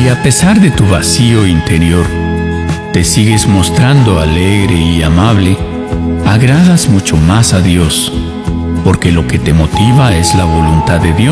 Si a pesar de tu vacío interior te sigues mostrando alegre y amable, agradas mucho más a Dios, porque lo que te motiva es la voluntad de Dios.